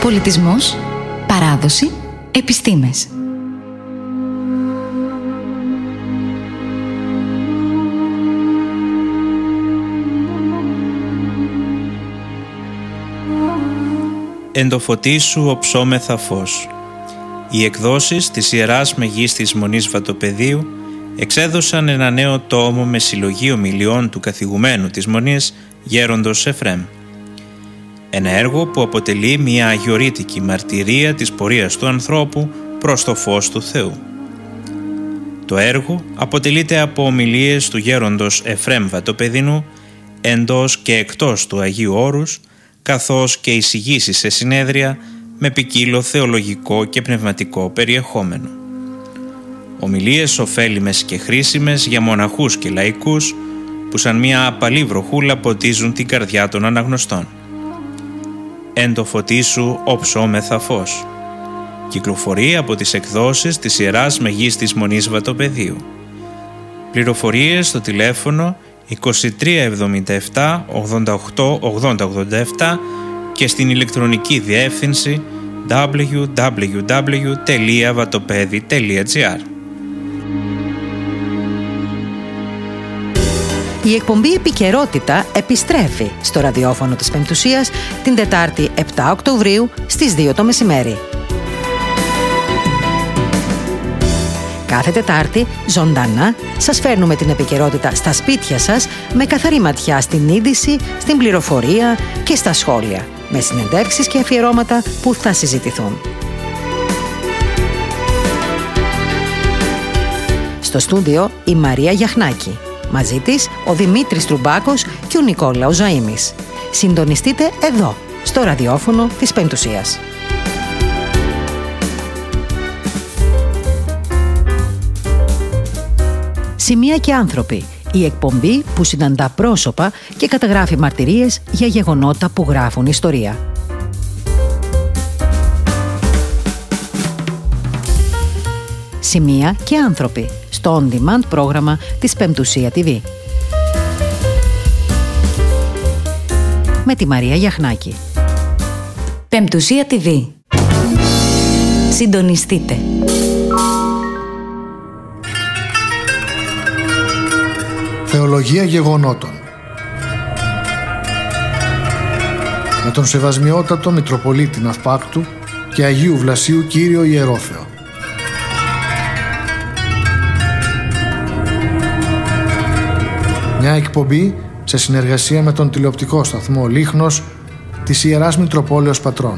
Πολιτισμός, παράδοση, επιστήμες. Εν το φωτί σου οψόμεθα φως. Οι εκδόσεις της Ιεράς Μεγίστης Μονής Βατοπεδίου εξέδωσαν ένα νέο τόμο με συλλογή ομιλιών του καθηγουμένου της Μονής, Γέροντος Εφρέμ. Ένα έργο που αποτελεί μια αγιορείτικη μαρτυρία της πορείας του ανθρώπου προς το φως του Θεού. Το έργο αποτελείται από ομιλίες του Γέροντος Εφρέμ Βατοπεδινού εντός και εκτός του Αγίου Όρους, καθώς και εισηγήσεις σε συνέδρια με ποικίλο θεολογικό και πνευματικό περιεχόμενο. Ομιλίες ωφέλιμες και χρήσιμες για μοναχούς και λαϊκούς που σαν μια απαλή βροχούλα ποτίζουν την καρδιά των αναγνωστών. Εν το φωτί σου οψόμεθα φως. Κυκλοφορεί από τις εκδόσεις της Ιεράς Μεγίστης Μονής Βατοπεδίου. Πληροφορίες στο τηλέφωνο 2377 88 8087 και στην ηλεκτρονική διεύθυνση www.vatopedi.gr. Η εκπομπή Επικαιρότητα επιστρέφει στο ραδιόφωνο της Πεμπτουσίας την Τετάρτη 7 Οκτωβρίου στις 2 το μεσημέρι. Κάθε Τετάρτη, ζωντανά, σας φέρνουμε την επικαιρότητα στα σπίτια σας με καθαρή ματιά στην είδηση, στην πληροφορία και στα σχόλια, με συνεντεύξεις και αφιερώματα που θα συζητηθούν. Στο στούντιο η Μαρία Γιαχνάκη. Μαζί της ο Δημήτρης Τρουμπάκος και ο Νικόλαος Ζαΐμης. Συντονιστείτε εδώ, στο ραδιόφωνο της Πεμπτουσίας. Σημεία και άνθρωποι. Η εκπομπή που συναντά πρόσωπα και καταγράφει μαρτυρίες για γεγονότα που γράφουν ιστορία. Σημεία και άνθρωποι. Στο on-demand πρόγραμμα της Πεμπτουσία TV. Με τη Μαρία Γιαχνάκη. Πεμπτουσία TV. Συντονιστείτε. Θεολογία γεγονότων. Με τον Σεβασμιότατο Μητροπολίτη Ναυπάκτου και Αγίου Βλασίου Κύριο Ιερόθεο. Μια εκπομπή σε συνεργασία με τον τηλεοπτικό σταθμό Λίχνος της Ιεράς Μητροπόλεως Πατρών.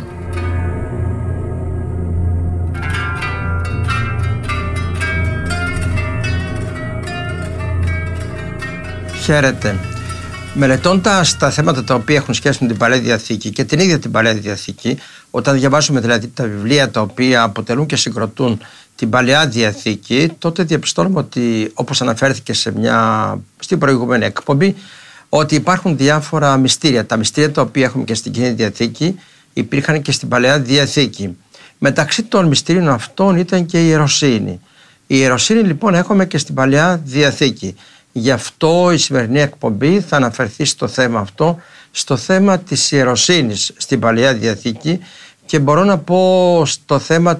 Χαίρετε. Μελετώντας τα θέματα τα οποία έχουν σχέση με την Παλαιά Διαθήκη και την ίδια την Παλαιά Διαθήκη, όταν διαβάζουμε δηλαδή τα βιβλία τα οποία αποτελούν και συγκροτούν την Παλαιά Διαθήκη, τότε διαπιστώνουμε ότι, όπως αναφέρθηκε στην προηγούμενη εκπομπή, ότι υπάρχουν διάφορα μυστήρια. Τα μυστήρια τα οποία έχουμε και στην Καινή Διαθήκη υπήρχαν και στην Παλαιά Διαθήκη. Μεταξύ των μυστήριων αυτών ήταν και η ιεροσύνη. Η ιεροσύνη λοιπόν έχουμε και στην Παλαιά Διαθήκη. Γι' αυτό η σημερινή εκπομπή θα αναφερθεί στο θέμα αυτό, στο θέμα της ιεροσύνης στην Παλαιά Διαθήκη, και μπορώ να πω στο θέμα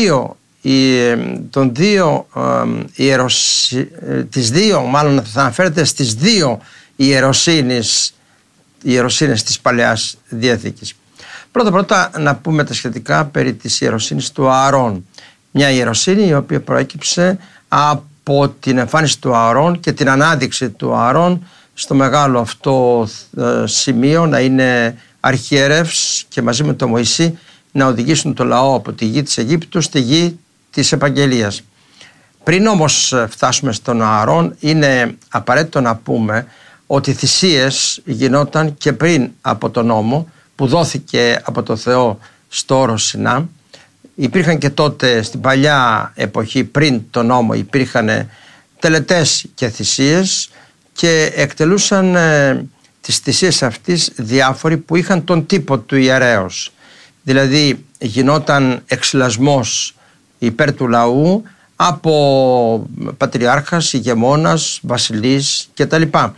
θα αναφέρεται στις δύο ιεροσύνες της Παλαιάς Διαθήκης. Πρώτα να πούμε τα σχετικά περί της ιεροσύνης του Ααρών. Μια ιεροσύνη η οποία προέκυψε από την εμφάνιση του Ααρών και την ανάδειξη του Ααρών στο μεγάλο αυτό σημείο να είναι αρχιερεύς και μαζί με τον Μωυσή να οδηγήσουν το λαό από τη γη της Αιγύπτου στη γη της Επαγγελίας. Πριν όμως φτάσουμε στον Ααρών, είναι απαραίτητο να πούμε ότι οι θυσίες γινόταν και πριν από τον νόμο που δόθηκε από το Θεό στο όρος Σινά. Υπήρχαν και τότε στην παλιά εποχή, πριν τον νόμο, υπήρχαν τελετές και θυσίες και εκτελούσαν τις θυσίες αυτής διάφοροι που είχαν τον τύπο του ιερέως. Δηλαδή γινόταν εξυλασμός υπέρ του λαού από πατριάρχας, ηγεμόνας, βασιλείς κτλ.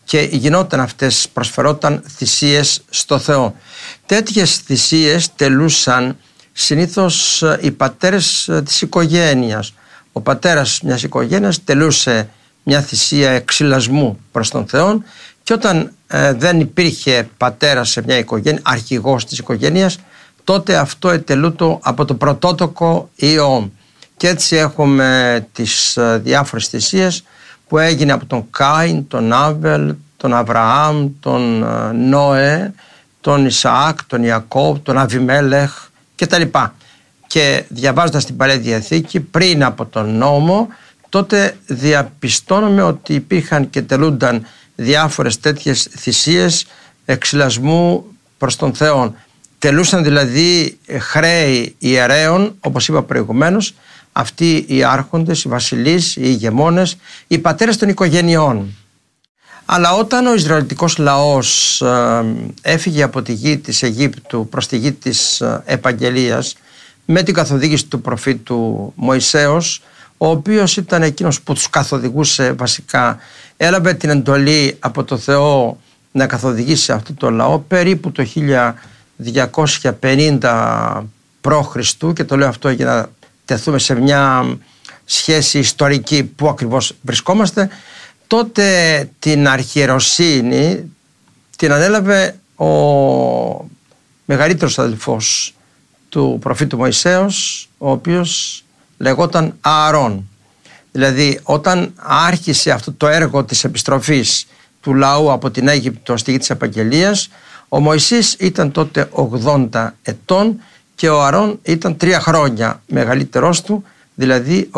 και γινόταν αυτές, προσφερόταν θυσίες στο Θεό. Τέτοιες θυσίες τελούσαν συνήθως οι πατέρες της οικογένειας. Ο πατέρας μιας οικογένειας τελούσε μια θυσία εξυλασμού προς τον Θεό, και όταν δεν υπήρχε πατέρας σε μια οικογένεια, αρχηγός της οικογένειας, τότε αυτό ετελούτο από το πρωτότοκο Υιό. Και έτσι έχουμε τις διάφορες θυσίες που έγινε από τον Κάιν, τον Άβελ, τον Αβραάμ, τον Νόε, τον Ισαάκ, τον Ιακώβ, τον Αβιμέλεχ κτλ. Και διαβάζοντας την Παλαιά Διαθήκη πριν από τον νόμο, τότε διαπιστώνουμε ότι υπήρχαν και τελούνταν διάφορες τέτοιες θυσίες εξυλασμού προς τον Θεό. Τελούσαν δηλαδή χρέη ιερέων, όπως είπα προηγουμένως, αυτοί οι άρχοντες, οι βασιλείς, οι ηγεμόνες, οι πατέρες των οικογενειών. Αλλά όταν ο Ισραηλιτικός λαός έφυγε από τη γη της Αιγύπτου προς τη γη της Επαγγελίας, με την καθοδήγηση του προφήτου Μωυσέως, ο οποίος ήταν εκείνος που τους καθοδηγούσε βασικά, έλαβε την εντολή από το Θεό να καθοδηγήσει αυτό το λαό περίπου το 1250 π.Χ. και το λέω αυτό για να τεθούμε σε μια σχέση ιστορική που ακριβώς βρισκόμαστε. Τότε την αρχιεροσύνη την ανέλαβε ο μεγαλύτερος αδελφός του προφήτου Μωυσέως, ο οποίος λεγόταν Ααρών. Δηλαδή όταν άρχισε αυτό το έργο της επιστροφής του λαού από την Αίγυπτο στη γη της Επαγγελίας, ο Μωυσής ήταν τότε 80 ετών και ο Ααρών ήταν 3 χρόνια μεγαλύτερός του, δηλαδή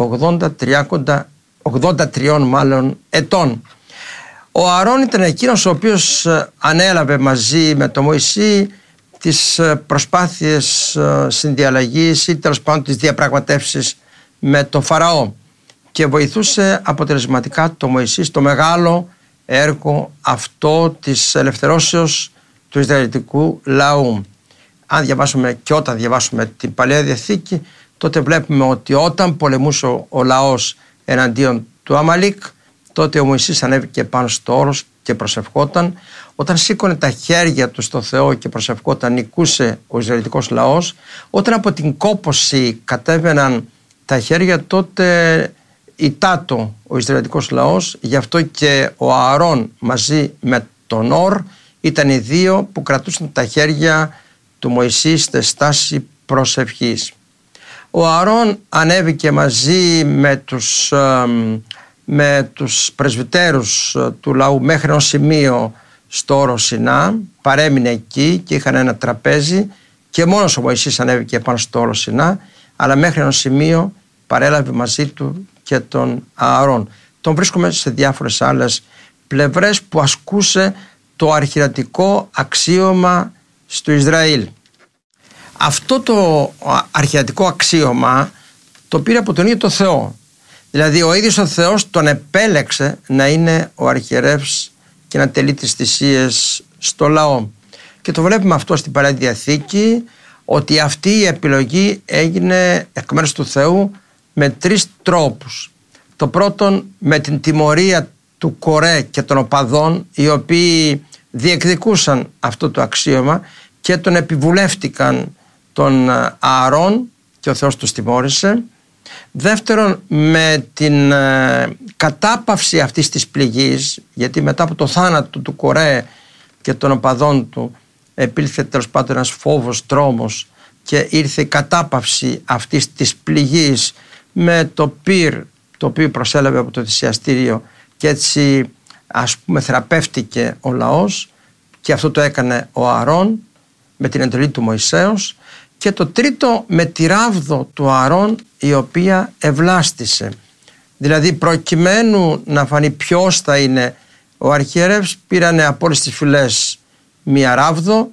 83 ετών. Ο Ααρών ήταν εκείνος ο οποίος ανέλαβε μαζί με τον Μωυσή τις προσπάθειες συνδιαλλαγής ή τέλος πάντων τις διαπραγματεύσεις με το Φαραώ και βοηθούσε αποτελεσματικά το Μωυσή στο μεγάλο έργο αυτό της ελευθερώσεως του Ισραηλιτικού λαού. Αν διαβάσουμε και όταν διαβάσουμε την Παλαιά Διαθήκη, τότε βλέπουμε ότι όταν πολεμούσε ο λαός εναντίον του Αμαλίκ, τότε ο Μωυσής ανέβηκε πάνω στο όρος και προσευχόταν. Όταν σήκωνε τα χέρια του στο Θεό και προσευχόταν, νικούσε ο Ισραηλιτικός λαός. Όταν από την κόπωση κατέβαιναν τα χέρια, τότε ητάτο ο Ισραηλιτικός λαός. Γι' αυτό και ο Ααρών μαζί με τον Ορ ήταν οι δύο που κρατούσαν τα χέρια του Μωυσή στη στάση προσευχής. Ο Ααρών ανέβηκε μαζί με τους πρεσβυτέρους του λαού μέχρι ένα σημείο στο όρο Σινά, παρέμεινε εκεί και είχαν ένα τραπέζι και μόνος ο Μωυσής ανέβηκε πάνω στο όρο Σινά, αλλά μέχρι ένα σημείο παρέλαβε μαζί του και τον Ααρών. Τον βρίσκουμε σε διάφορες άλλες πλευρές που ασκούσε το αρχιερατικό αξίωμα στο Ισραήλ. Αυτό το αρχιερατικό αξίωμα το πήρε από τον ίδιο το Θεό. Δηλαδή ο ίδιος ο Θεός τον επέλεξε να είναι ο αρχιερεύς και να τελεί τις θυσίες στο λαό. Και το βλέπουμε αυτό στην Παλαιά Διαθήκη, ότι αυτή η επιλογή έγινε εκ μέρους του Θεού με 3 τρόπους. Το πρώτον, με την τιμωρία του Κορέ και των οπαδών, οι οποίοι διεκδικούσαν αυτό το αξίωμα και τον επιβουλεύτηκαν τον Ααρών και ο Θεός τους τιμώρησε. Δεύτερον, με την κατάπαυση αυτής της πληγής, γιατί μετά από το θάνατο του Κορέ και των οπαδών του επήλθε τέλος πάντων ένας φόβος, τρόμος και ήρθε η κατάπαυση αυτής της πληγής με το πυρ το οποίο προσέλαβε από το θυσιαστήριο και έτσι ας πούμε θεραπεύτηκε ο λαός, και αυτό το έκανε ο Ααρών με την εντολή του Μωυσέως. Και το τρίτο, με τη ράβδο του Ααρών, η οποία ευλάστησε. Δηλαδή προκειμένου να φανεί ποιος θα είναι ο αρχιερεύς, πήρανε από όλες τις φυλές μία ράβδο,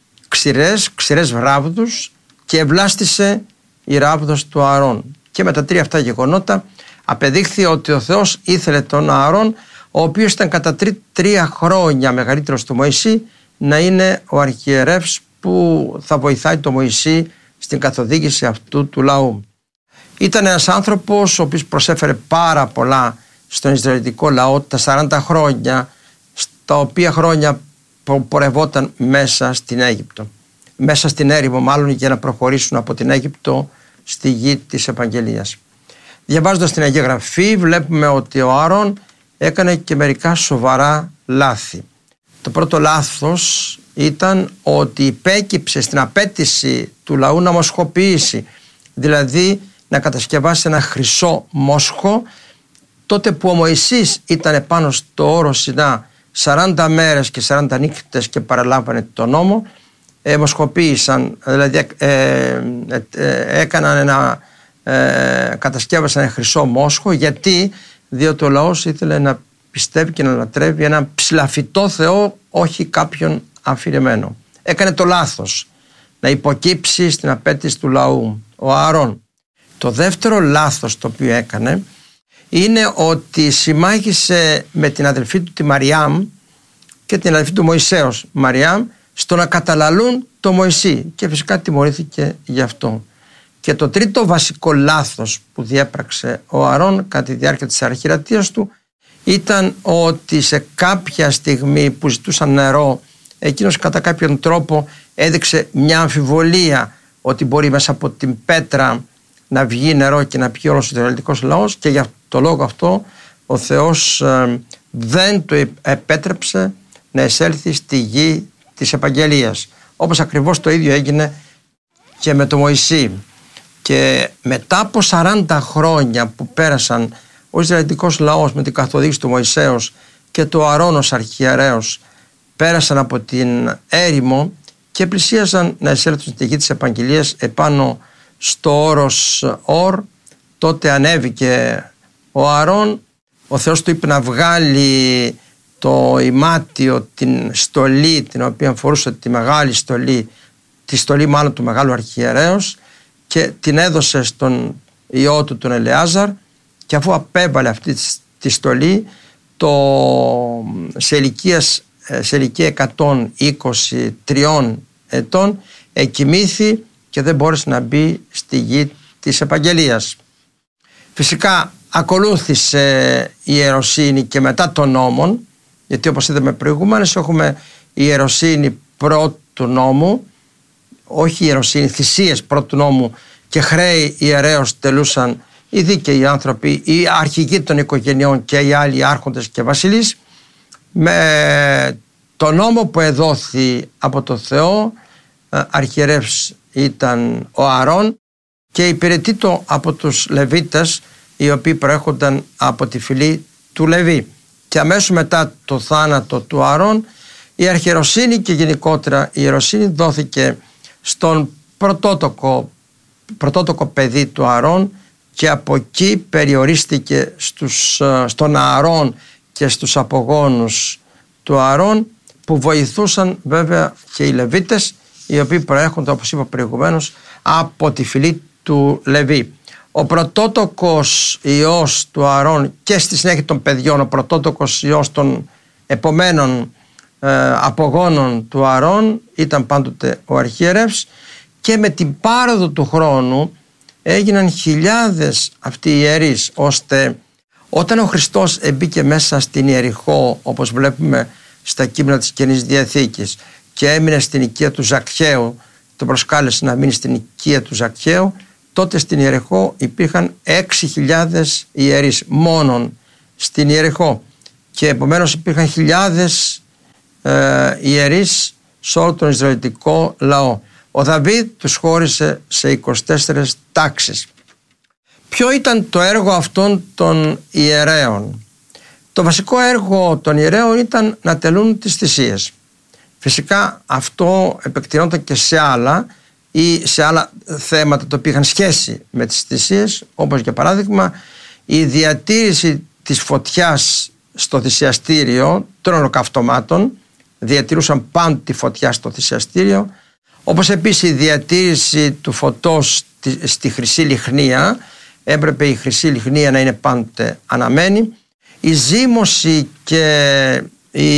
ξηρές ράβδους, και ευλάστησε η ράβδος του Ααρών. Και με τα 3 αυτά γεγονότα απεδείχθη ότι ο Θεός ήθελε τον Ααρών, ο οποίος ήταν κατά 3 χρόνια μεγαλύτερος του Μωυσή, να είναι ο αρχιερεύς που θα βοηθάει το Μωυσή στην καθοδήγηση αυτού του λαού. Ήταν ένας άνθρωπος ο οποίος προσέφερε πάρα πολλά στον Ισραηλιτικό λαό τα 40 χρόνια τα οποία χρόνια πορευόταν μέσα στην Αίγυπτο, μέσα στην έρημο μάλλον, για να προχωρήσουν από την Αίγυπτο στη γη της Επαγγελίας. Διαβάζοντας την Αγία Γραφή βλέπουμε ότι ο Ααρών έκανε και μερικά σοβαρά λάθη. Το πρώτο λάθος ήταν ότι υπέκυψε στην απέτηση του λαού να μοσχοποιήσει, δηλαδή να κατασκευάσει ένα χρυσό μόσχο, τότε που ο Μωυσής ήταν πάνω στο όρο Σινά 40 μέρες και 40 νύχτες και παραλάμβανε τον νόμο. Μοσχοποίησαν, δηλαδή κατασκεύασαν ένα χρυσό μόσχο. Γιατί? Διότι ο λαός ήθελε να πιστεύει και να λατρεύει έναν ψηλαφιτό Θεό, όχι κάποιον αφηρεμένο. Έκανε το λάθος να υποκύψει στην απέτηση του λαού ο Ααρών. Το δεύτερο λάθος το οποίο έκανε είναι ότι συμμάχησε με την αδελφή του τη Μαριάμ και την αδελφή του Μωυσέως Μαριάμ στο να καταλαλούν το Μωυσή, και φυσικά τιμωρήθηκε γι' αυτό. Και το τρίτο βασικό λάθος που διέπραξε ο Ααρών κατά τη διάρκεια της αρχιερατείας του ήταν ότι σε κάποια στιγμή που ζητούσαν νερό, εκείνος κατά κάποιον τρόπο έδειξε μια αμφιβολία ότι μπορεί μέσα από την πέτρα να βγει νερό και να πιει όλος ο Ισραηλιτικός λαός, και για το λόγο αυτό ο Θεός δεν το επέτρεψε να εισέλθει στη γη της Επαγγελίας. Όπως ακριβώς το ίδιο έγινε και με τον Μωυσή. Και μετά από 40 χρόνια που πέρασαν ο Ισραηλιτικός λαός με την καθοδήγηση του Μωυσέως και του Ααρών ως αρχιερέως, πέρασαν από την έρημο και πλησίαζαν να εισέλθουν στη γη της Επαγγελίας επάνω στο όρος Ορ. Τότε ανέβηκε ο Ααρών, ο Θεός του είπε να βγάλει το ημάτιο, την στολή την οποία φορούσε, τη μεγάλη στολή, τη στολή μάλλον του μεγάλου αρχιερέως, και την έδωσε στον ιό του τον Ελεάζαρ, και αφού απέβαλε αυτή τη στολή σε ηλικία 123 ετών εκοιμήθη και δεν μπόρεσε να μπει στη γη της Επαγγελίας. Φυσικά ακολούθησε η ιεροσύνη και μετά των νόμων, γιατί όπως είδαμε προηγουμένως έχουμε η ιεροσύνη πρώτου νόμου, όχι η ιεροσύνη, θυσίες πρώτου νόμου και χρέη ιερέως τελούσαν οι δίκαιοι άνθρωποι, οι αρχηγοί των οικογενειών και οι άλλοι άρχοντες και βασιλείς. Με το νόμο που εδόθη από το Θεό, αρχιερεύς ήταν ο Ααρών και υπηρετείτο από τους Λεβίτες, οι οποίοι προέρχονταν από τη φυλή του Λεβί. Και αμέσως μετά το θάνατο του Ααρών, η αρχιεροσύνη και γενικότερα η ιεροσύνη δόθηκε στον πρωτότοκο παιδί του Ααρών, και από εκεί περιορίστηκε στον Ααρών και στους απογόνους του Ααρών, που βοηθούσαν βέβαια και οι Λεβίτες, οι οποίοι προέρχονται, όπως είπα προηγουμένως, από τη φυλή του Λεβί. Ο πρωτότοκος ιός του Ααρών και στη συνέχεια των παιδιών, ο πρωτότοκος ιός των επομένων απογόνων του Ααρών ήταν πάντοτε ο αρχιερεύς, και με την πάροδο του χρόνου έγιναν χιλιάδες αυτοί οι ιερείς, ώστε όταν ο Χριστός μπήκε μέσα στην Ιεριχώ, όπως βλέπουμε στα κείμενα της Καινής Διαθήκης, και έμεινε στην οικία του Ζακχαίου, τον προσκάλεσε να μείνει στην οικία του Ζακχαίου, τότε στην Ιεριχώ υπήρχαν 6.000 ιερείς μόνον στην Ιεριχώ, και επομένως υπήρχαν χιλιάδες ιερείς σε όλο τον Ισραηλιτικό λαό. Ο Δαβίδ τους χώρισε σε 24 τάξεις. Ποιο ήταν το έργο αυτών των ιερέων? Το βασικό έργο των ιερέων ήταν να τελούν τις θυσίες. Φυσικά αυτό επεκτηνόταν και σε άλλα ή σε άλλα θέματα τα οποία είχαν σχέση με τις θυσίες, όπως για παράδειγμα η διατήρηση της φωτιάς στο θυσιαστήριο των ολοκαυτωμάτων, διατηρούσαν πάντοτε τη φωτιά στο θυσιαστήριο, όπως επίσης η διατήρηση του φωτός στη χρυσή λιχνία, έπρεπε η χρυσή λιχνία να είναι πάντοτε αναμένη, η ζύμωση και η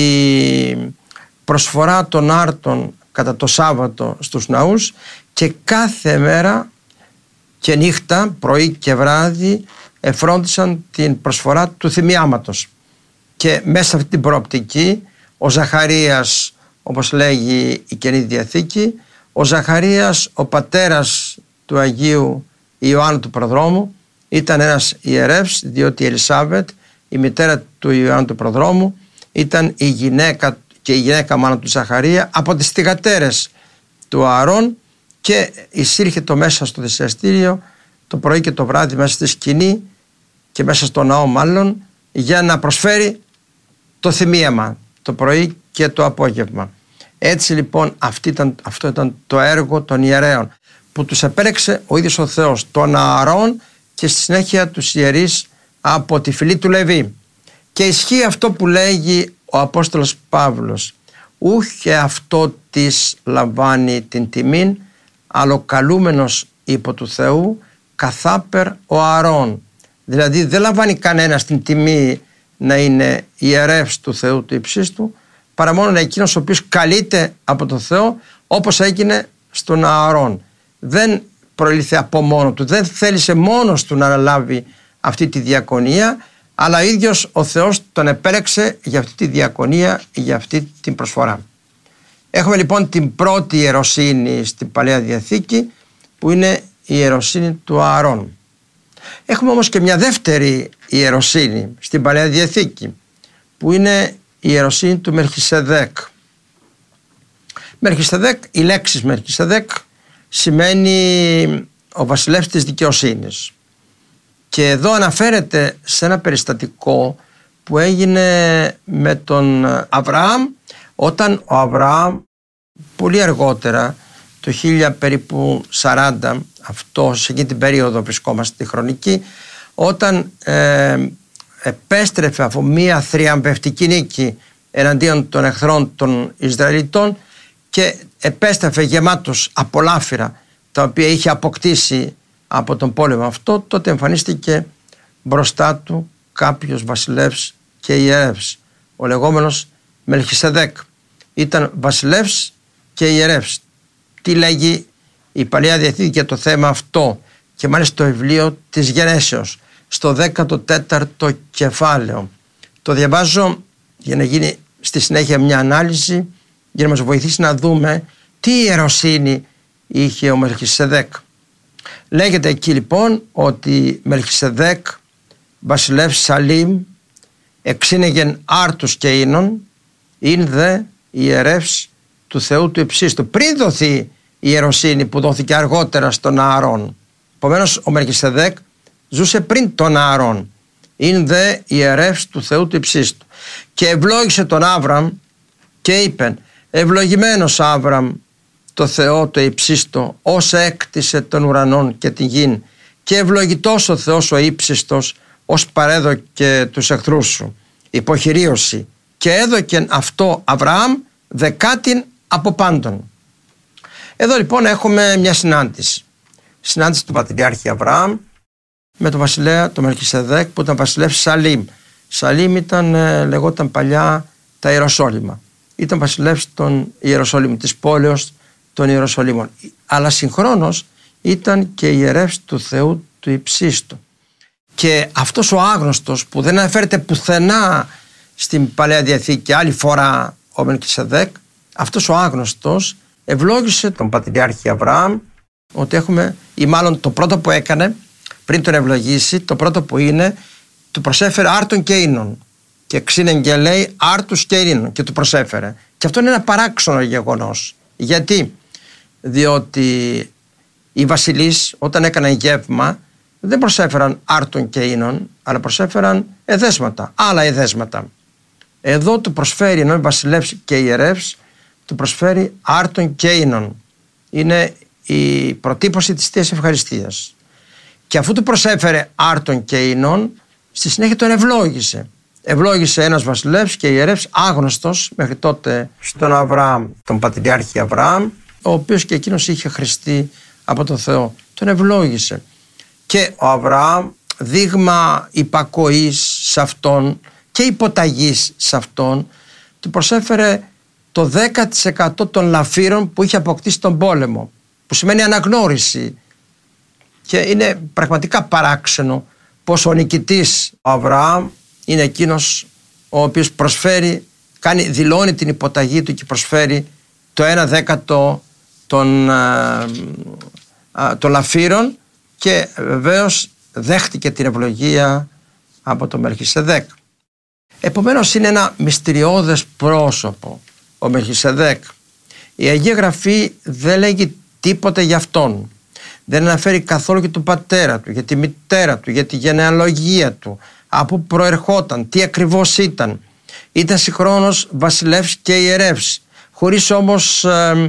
προσφορά των άρτων κατά το Σάββατο στους ναούς, και κάθε μέρα και νύχτα, πρωί και βράδυ, εφρόντισαν την προσφορά του θυμιάματος. Και μέσα σε αυτή την προοπτική ο Ζαχαρίας, όπως λέγει η Καινή Διαθήκη, ο Ζαχαρίας, ο πατέρας του Αγίου Ιωάννου του Προδρόμου, ήταν ένας ιερεύς, διότι η Ελισάβετ, η μητέρα του Ιωάννου του Προδρόμου, ήταν η γυναίκα και η γυναίκα μάνα του Ζαχαρία από τις θυγατέρες του Ααρών, και εισήρχε το μέσα στο θυσιαστήριο το πρωί και το βράδυ μέσα στη σκηνή και μέσα στο ναό μάλλον, για να προσφέρει το θυμίαμα το πρωί και το απόγευμα. Έτσι λοιπόν αυτό ήταν το έργο των ιερέων που τους επέλεξε ο ίδιος ο Θεός, τον Ααρών και στη συνέχεια τους ιερείς από τη φυλή του Λεβί. Και ισχύει αυτό που λέγει ο Απόστολος Παύλος, ούχε αυτό της λαμβάνει την τιμήν, αλλά ο καλούμενος υπό του Θεού καθάπερ ο Ααρών. Δηλαδή δεν λαμβάνει κανένας την τιμή να είναι ιερεύς του Θεού του υψίστου, παρά μόνο εκείνος ο οποίος καλείται από τον Θεό, όπως έγινε στον Ααρών. Δεν προήλθε από μόνο του, δεν θέλησε μόνος του να αναλάβει αυτή τη διακονία, αλλά ο ίδιος ο Θεός τον επέλεξε για αυτή τη διακονία, για αυτή την προσφορά. Έχουμε λοιπόν την πρώτη ιεροσύνη στην Παλαιά Διαθήκη, που είναι η ιεροσύνη του Ααρών. Έχουμε όμως και μια δεύτερη ιεροσύνη στην Παλαιά Διαθήκη, που είναι η ιεροσύνη του Μελχισεδέκ. Μελχισεδέκ, η λέξη Μελχισεδέκ σημαίνει ο βασιλεύς της δικαιοσύνης. Και εδώ αναφέρεται σε ένα περιστατικό που έγινε με τον Αβραάμ, όταν ο Αβραάμ πολύ αργότερα, το 1040, αυτό σε εκείνη την περίοδο βρισκόμαστε τη χρονική, όταν επέστρεφε από μια θριαμβευτική νίκη εναντίον των εχθρών των Ισραηλιτών και επέστρεφε γεμάτος από λάφυρα τα οποία είχε αποκτήσει από τον πόλεμο αυτό, τότε εμφανίστηκε μπροστά του κάποιος βασιλεύς και ιερεύς, ο λεγόμενος Μελχισεδέκ. Ήταν βασιλεύς και ιερεύς. Τι λέγει η Παλαιά Διαθήκη για το θέμα αυτό, και μάλιστα το βιβλίο της Γενέσεως, στο 14ο κεφάλαιο. Το διαβάζω για να γίνει στη συνέχεια μια ανάλυση, για να μας βοηθήσει να δούμε τι ιεροσύνη είχε ο Μελχισεδέκ. Λέγεται εκεί λοιπόν ότι Μελχισεδέκ, βασιλεύς Σαλήμ, εξήνεγεν άρτους και ίνων, ειν δε ιερεύς του Θεού του υψίστου, πριν δοθεί η ιεροσύνη που δόθηκε αργότερα στον Ααρών. Επομένως ο Μελχισεδέκ ζούσε πριν τον Ααρών, ειν δε ιερεύς του Θεού του υψίστου. Και ευλόγησε τον Άβραμ και είπεν, ευλογημένος Άβραμ το Θεό το υψίστο, ως έκτισε των ουρανών και την γην, και ευλογητός ο Θεός ο ύψιστος, ως παρέδωκε τους εχθρούς σου υποχειρίωση, και έδωκεν αυτό Αβραάμ δεκάτην από πάντων. Εδώ λοιπόν έχουμε μια συνάντηση του Πατριάρχη Αβραάμ με τον βασιλέα τον Μελχισεδέκ, που ήταν βασιλεύς Σαλήμ. Σαλήμ λεγόταν παλιά τα Ιεροσόλυμα. Ήταν βασιλεύς των Ιεροσόλυμων, της πόλεως των Ιεροσολύμων, αλλά συγχρόνως ήταν και ιερεύς του Θεού του υψίστου. Και αυτός ο άγνωστος, που δεν αναφέρεται πουθενά στην Παλαιά Διαθήκη άλλη φορά ο Μελχισεδέκ, αυτός ο άγνωστος ευλόγησε τον Πατριάρχη Αβραάμ, ότι έχουμε, ή μάλλον το πρώτο που έκανε πριν τον ευλογήσει, το πρώτο που είναι, του προσέφερε άρτων και ίνων, και ξύνεγγε λέει άρτους και ίνων και του προσέφερε. Και αυτό είναι ένα παράξενο γεγονός. Γιατί? Διότι οι βασιλείς όταν έκαναν γεύμα δεν προσέφεραν άρτων και ίνων, αλλά προσέφεραν εδέσματα, άλλα εδέσματα. Εδώ του προσφέρει, ενώ είναι βασιλεύς και ιερεύς, του προσφέρει άρτων και ίνων. Είναι η προτύπωση της Θείας Ευχαριστίας. Και αφού του προσέφερε άρτων και ίνων, στη συνέχεια τον ευλόγησε. Ευλόγησε ένας βασιλεύς και ιερεύς άγνωστος μέχρι τότε στον Αβραάμ, τον Πατριάρχη Αβραάμ, ο οποίος και εκείνος είχε χρηστεί από τον Θεό. Τον ευλόγησε. Και ο Αβραάμ, δείγμα υπακοής σε αυτόν και υποταγής σε αυτόν, του προσέφερε το 10% των λαφύρων που είχε αποκτήσει τον πόλεμο, που σημαίνει αναγνώριση. Και είναι πραγματικά παράξενο πως ο νικητής ο Αβραάμ είναι εκείνος ο οποίος προσφέρει δηλώνει την υποταγή του και προσφέρει το 1/10 των λαφύρων, και βεβαίως δέχτηκε την ευλογία από τον Μελχισεδέκ. Επομένως είναι ένα μυστηριώδες πρόσωπο ο Μελχισεδέκ. Η Αγία Γραφή δεν λέγει τίποτε για αυτόν. Δεν αναφέρει καθόλου για τον πατέρα του, για τη μητέρα του, για τη γενεαλογία του, από πού προερχόταν, τι ακριβώς ήταν. Ήταν συγχρόνως βασιλεύς και ιερεύς, χωρίς όμως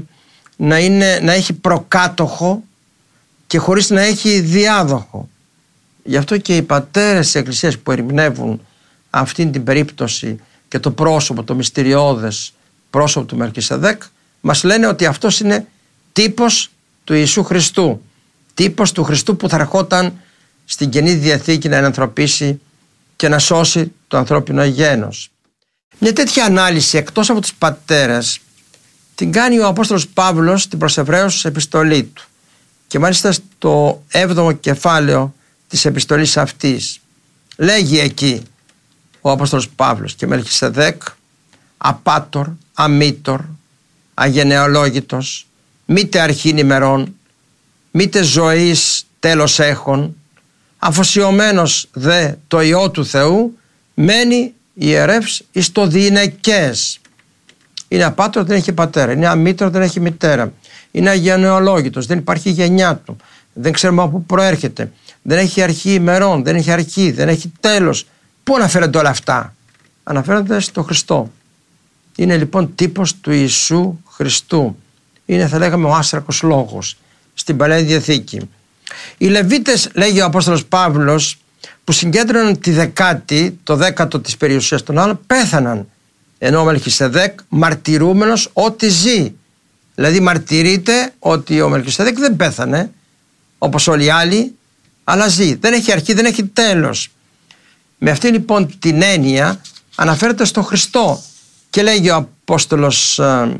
να έχει προκάτοχο και χωρίς να έχει διάδοχο. Γι' αυτό και οι πατέρες της Εκκλησίας που ερμηνεύουν αυτήν την περίπτωση και το πρόσωπο, το μυστηριώδες πρόσωπο του Μελχισεδέκ, μας λένε ότι αυτός είναι τύπος του Ιησού Χριστού, τύπος του Χριστού που θα ερχόταν στην Καινή Διαθήκη να ενανθρωπίσει και να σώσει το ανθρώπινο γένος. Μια τέτοια ανάλυση εκτός από τους πατέρες την κάνει ο Απόστολος Παύλος στην προς Εβραίους επιστολή του, και μάλιστα στο 7ο κεφάλαιο της επιστολής αυτής λέγει εκεί ο Απόστολος Παύλος: «Και Μελχισεδέκ απάτορ, αμήτορ, αγενεολόγητος, μήτε αρχήν ημερών, μήτε ζωής τέλος έχων, αφοσιωμένος δε το Υιό του Θεού, μένει ιερεύς εις το διηνεκές». Είναι απάτορ, δεν έχει πατέρα. Είναι αμήτωρ, δεν έχει μητέρα. Είναι αγενεολόγητος, δεν υπάρχει γενιά του. Δεν ξέρουμε από πού προέρχεται. Δεν έχει αρχή ημερών, δεν έχει αρχή, δεν έχει τέλος. Πού αναφέρονται όλα αυτά? Αναφέρονται στο Χριστό. Είναι λοιπόν τύπος του Ιησού Χριστού. Είναι, θα λέγαμε, ο άστρακος λόγος στην Παλαιά Διαθήκη. Οι Λεβίτες, λέγει ο Απόστολος Παύλος, που συγκέντρωναν τη δεκάτη, το 10ο της περιουσίας των άλλων, πέθαναν. Ενώ ο Μελχισεδέκ μαρτυρούμενος ότι ζει. Δηλαδή μαρτυρείται ότι ο Μελχισεδέκ δεν πέθανε όπως όλοι οι άλλοι, αλλά ζει. Δεν έχει αρχή, δεν έχει τέλος. Με αυτή λοιπόν την έννοια αναφέρεται στο Χριστό, και λέγει ο Απόστολος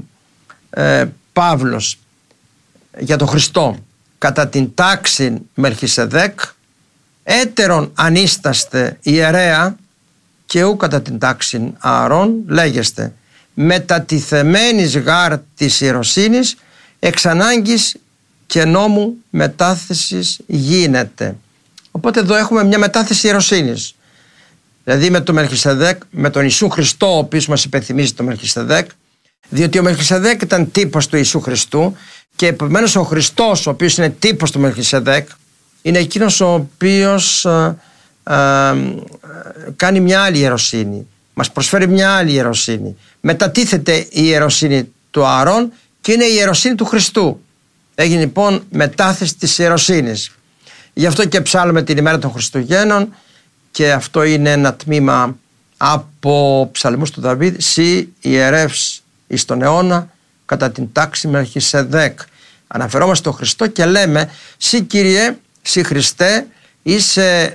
Παύλος για τον Χριστό: «Κατά την τάξη Μελχισεδέκ έτερον ανίσταστε ιερέα, και ου κατά την τάξη Ααρών λέγεστε, μετατιθεμένης γάρ της ιεροσύνης, εξ ανάγκης και νόμου μετάθεσης γίνεται». Οπότε εδώ έχουμε μια μετάθεση ιεροσύνης. Δηλαδή με τον Μελχισεδέκ, με τον Ιησού Χριστό, ο οποίος μας υπενθυμίζει τον Μελχισεδέκ, διότι ο Μελχισεδέκ ήταν τύπος του Ιησού Χριστού, και επομένως ο Χριστός, ο οποίος είναι τύπος του Μελχισεδέκ, είναι εκείνος ο οποίος κάνει μια άλλη ιεροσύνη, μας προσφέρει μια άλλη ιεροσύνη. Μετατίθεται η ιεροσύνη του Ααρών και είναι η ιεροσύνη του Χριστού. Έγινε λοιπόν μετάθεση της ιεροσύνης. Γι' αυτό και ψάλλουμε την ημέρα των Χριστουγέννων, και αυτό είναι ένα τμήμα από ψαλμούς του Δαβίδ: «Σύ ιερεύς εις τον αιώνα κατά την τάξη Μελχισεδέκ». Αναφερόμαστε στον Χριστό και λέμε: «Σύ Κύριε, σύ Χριστέ, είσαι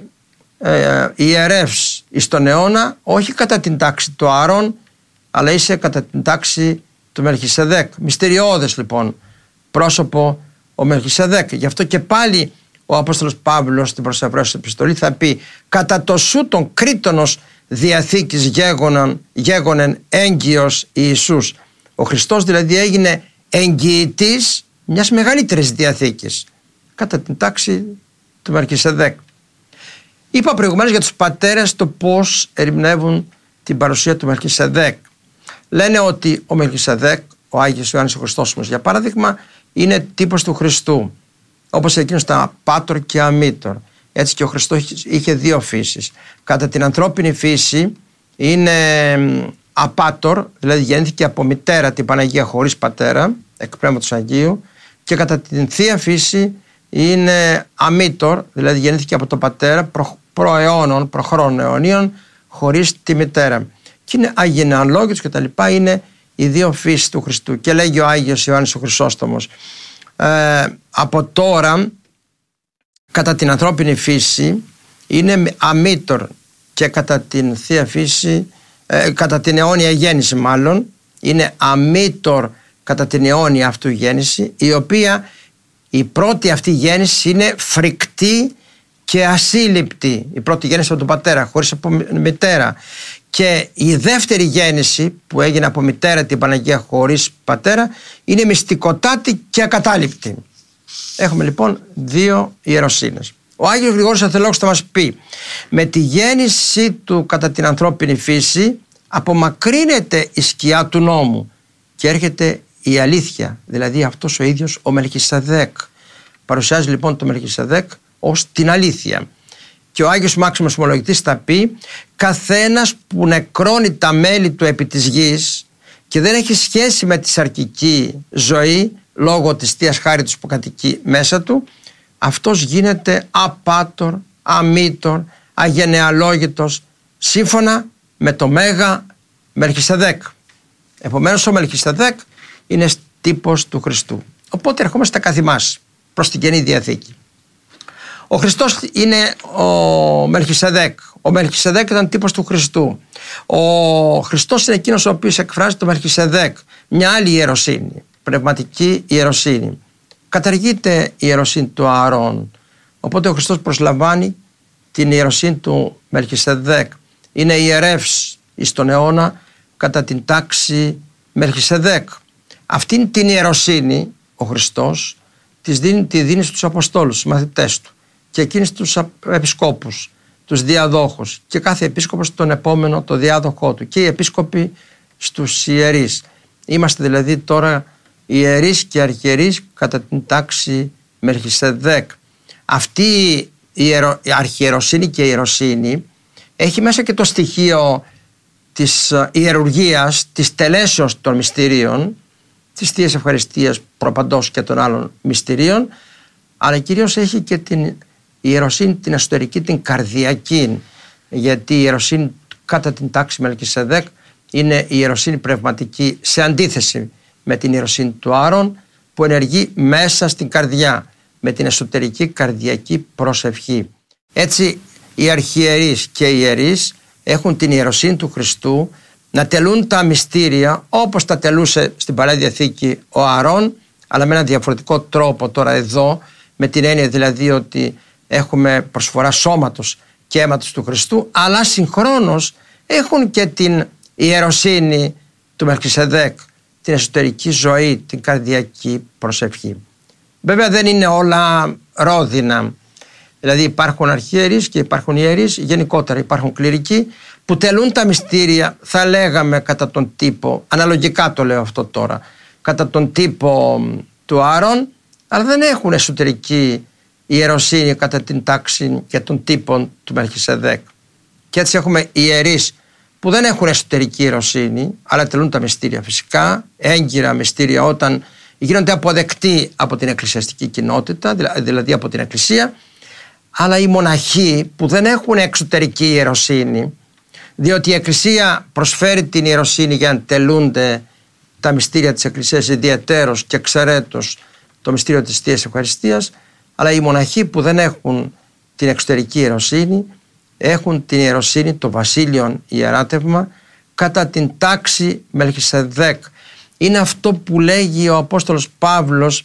ιερεύς εις τον αιώνα, όχι κατά την τάξη του Ααρών, αλλά είσαι κατά την τάξη του Μελχισεδέκ». Μυστηριώδες λοιπόν πρόσωπο ο Μελχισεδέκ. Γι' αυτό και πάλι ο Απόστολος Παύλος στην προς Εβραίους επιστολή θα πει: «Κατά το σου των κρίτονος διαθήκης γέγονεν έγκυος Ιησούς». Ο Χριστός δηλαδή έγινε εγγυητής μιας μεγαλύτερης διαθήκης, κατά την τάξη του Μελχισεδέκ. Είπα προηγουμένως για τους πατέρες το πώς ερμηνεύουν την παρουσία του Μελχισεδέκ. Λένε ότι ο Μελχισεδέκ, ο Άγιος Ιωάννης ο Χριστόσομος για παράδειγμα, είναι τύπος του Χριστού, όπως εκείνος ήταν απάτορ και αμήτορ. Έτσι και ο Χριστός είχε δύο φύσεις. Κατά την ανθρώπινη φύση είναι απάτορ, δηλαδή γεννήθηκε από μητέρα την Παναγία χωρίς πατέρα, εκ Πνεύματος Αγίου, και κατά την θεία φύση είναι αμήτορ, δηλαδή γεννήθηκε από τον πατέρα προαιώνων, προχρόνων αιωνίων, χωρίς τη μητέρα. Και είναι αγενεαλόγητος και τα λοιπά, είναι οι δύο φύσεις του Χριστού. Και λέγει ο Άγιος Ιωάννης ο Χρυσόστομος: από τώρα κατά την ανθρώπινη φύση είναι αμήτωρ, και κατά την θεία φύση, κατά την αιώνια γέννηση μάλλον, είναι αμήτωρ κατά την αιώνια αυτού γέννηση, η οποία η πρώτη αυτή γέννηση είναι φρικτή και ασύλληπτη. Η πρώτη γέννηση από τον πατέρα, χωρίς από μητέρα. Και η δεύτερη γέννηση που έγινε από μητέρα την Παναγία χωρίς πατέρα είναι μυστικοτάτη και ακατάληπτη. Έχουμε λοιπόν δύο ιεροσύνες. Ο Άγιος Γρηγόρης Αθελόκος θα μας πει: με τη γέννηση του κατά την ανθρώπινη φύση απομακρύνεται η σκιά του νόμου και έρχεται η αλήθεια, δηλαδή αυτός ο ίδιος ο Μελχισεδέκ. Παρουσιάζει λοιπόν το Μελχισεδέκ ως την αλήθεια. Και ο Άγιος Μάξιμος Ομολογητής θα πει: καθένας που νεκρώνει τα μέλη του επί της γης και δεν έχει σχέση με τη σαρκική ζωή λόγω της Θείας Χάριτος που κατοικεί μέσα του, αυτός γίνεται απάτορ, αμήτορ, αγενεαλόγητος, σύμφωνα με το Μέγα Μελχισεδέκ. Επομένως ο Μελχισεδέκ είναι τύπος του Χριστού. Οπότε ερχόμαστε καθ' ημάς προς την Καινή Διαθήκη. Ο Χριστός είναι ο Μελχισεδέκ. Ο Μελχισεδέκ ήταν τύπος του Χριστού. Ο Χριστός είναι εκείνος ο οποίος εκφράζει το Μελχισεδέκ, μια άλλη ιεροσύνη, πνευματική ιεροσύνη. Καταργείται η ιεροσύνη του Ααρών. Οπότε ο Χριστός προσλαμβάνει την ιεροσύνη του Μελχισεδέκ. Είναι ιερεύς εις τον αιώνα κατά την τάξη Μελχισεδέκ. Αυτήν την ιεροσύνη ο Χριστός τη δίνει στους Αποστόλους, στους μαθητές του, και εκείνοι στους επισκόπους, τους διαδόχους, και κάθε επίσκοπος τον επόμενο το διάδοχό του, και οι επίσκοποι στους ιερείς. Είμαστε δηλαδή τώρα ιερείς και αρχιερείς κατά την τάξη Μελχισεδέκ. Αυτή η αρχιεροσύνη και η ιεροσύνη έχει μέσα και το στοιχείο της ιερουργίας, της τελέσεως των μυστηρίων, της Θείας Ευχαριστίας προπαντός και των άλλων μυστηρίων, αλλά κυρίως έχει και την ιεροσύνη την εσωτερική, την καρδιακή, γιατί η ιεροσύνη κατά την τάξη Μελχισεδέκ είναι η ιεροσύνη πνευματική, σε αντίθεση με την ιεροσύνη του Άρων που ενεργεί μέσα στην καρδιά, με την εσωτερική καρδιακή προσευχή. Έτσι οι αρχιερείς και οι ιερείς έχουν την ιεροσύνη του Χριστού να τελούν τα μυστήρια όπως τα τελούσε στην Παλαιά Διαθήκη ο Ααρών, αλλά με ένα διαφορετικό τρόπο τώρα εδώ, με την έννοια δηλαδή ότι έχουμε προσφορά σώματος και αίματος του Χριστού, αλλά συγχρόνως έχουν και την ιεροσύνη του Μελχισεδέκ, την εσωτερική ζωή, την καρδιακή προσευχή. Βέβαια δεν είναι όλα ρόδινα, δηλαδή υπάρχουν αρχιερείς και υπάρχουν ιερείς, γενικότερα υπάρχουν κληρικοί που τελούν τα μυστήρια, θα λέγαμε κατά τον τύπο, αναλογικά το λέω αυτό τώρα, κατά τον τύπο του Άρων, αλλά δεν έχουν εσωτερική ιεροσύνη κατά την τάξη και των τύπων του Μελχισεδέκ. Και έτσι έχουμε ιερείς που δεν έχουν εσωτερική ιεροσύνη, αλλά τελούν τα μυστήρια φυσικά, έγκυρα μυστήρια όταν γίνονται αποδεκτοί από την εκκλησιαστική κοινότητα, δηλαδή από την Εκκλησία, αλλά οι μοναχοί που δεν έχουν εξωτερική ιεροσύνη, διότι η Εκκλησία προσφέρει την ιεροσύνη για να τελούνται τα μυστήρια της Εκκλησίας, ιδιαιτέρως και εξαιρέτως το μυστήριο της Θείας Ευχαριστίας, αλλά οι μοναχοί που δεν έχουν την εξωτερική ιεροσύνη έχουν την ιεροσύνη, το βασίλειον ιεράτευμα, κατά την τάξη Μελχισεδέκ. Είναι αυτό που λέγει ο Απόστολος Παύλος,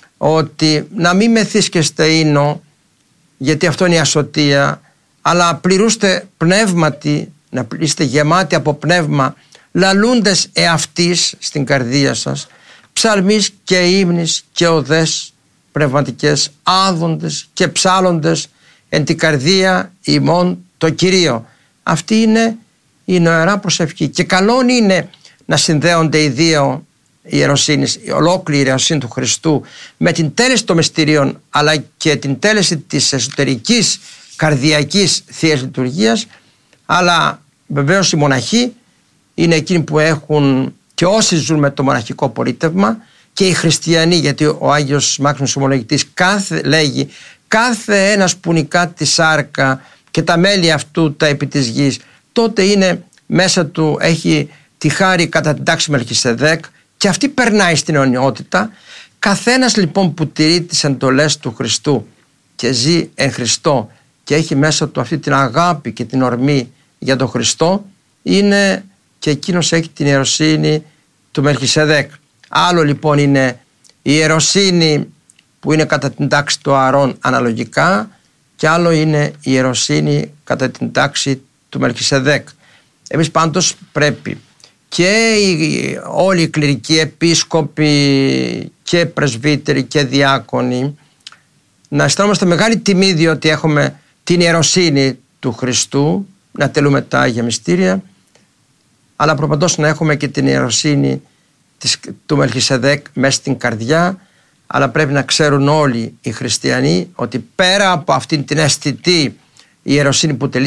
ότι να μην μεθύσκεστε ίνο, γιατί αυτό είναι η ασωτεία, αλλά πληρούστε πνεύματι, να είστε γεμάτοι από πνεύμα, λαλούντες εαυτής στην καρδία σας, ψαλμείς και ύμνης και οδές πνευματικές, άδοντες και ψάλλοντες εν την καρδία ημών το Κυρίο. Αυτή είναι η νοερά προσευχή. Και καλόν είναι να συνδέονται οι δύο ιεροσύνης, η ολόκληρη ιεροσύνη του Χριστού με την τέλεση των μυστηρίων, αλλά και την τέλεση της εσωτερικής καρδιακής Θείας Λειτουργίας. Αλλά βεβαίως οι μοναχοί είναι εκείνοι που έχουν, και όσοι ζουν με το μοναχικό πολίτευμα, και οι χριστιανοί, γιατί ο Άγιος Μάξιμος Ομολογητής λέγει κάθε ένας που νικά τη σάρκα και τα μέλη αυτού τα επί της γης, τότε είναι μέσα του, έχει τη χάρη κατά την τάξη Μελχισεδέκ, και αυτή περνάει στην αιωνιότητα. Καθένας λοιπόν που τηρεί τις εντολές του Χριστού και ζει εν Χριστώ και έχει μέσα του αυτή την αγάπη και την ορμή για τον Χριστό, είναι και εκείνος έχει την ιεροσύνη του Μελχισεδέκ. Άλλο λοιπόν είναι η ιεροσύνη που είναι κατά την τάξη του Ααρών αναλογικά, και άλλο είναι η ιεροσύνη κατά την τάξη του Μελχισεδέκ. Εμείς πάντως πρέπει και όλοι οι κληρικοί, επίσκοποι και πρεσβύτεροι και διάκονοι να αισθανόμαστε μεγάλη τιμή, διότι έχουμε την ιεροσύνη του Χριστού, να τελούμε τα Άγια Μυστήρια, αλλά προπαντός να έχουμε και την ιεροσύνη του Μελχισεδέκ μέσα στην καρδιά. Αλλά πρέπει να ξέρουν όλοι οι χριστιανοί ότι πέρα από αυτήν την αισθητή ιεροσύνη που τελεί